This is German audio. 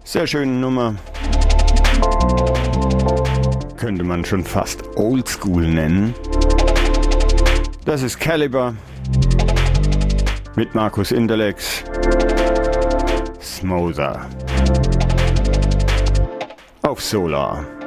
Sehr schöne Nummer. Könnte man schon fast Oldschool nennen. Das ist Caliber mit Markus Interlex. Smother auf Solar.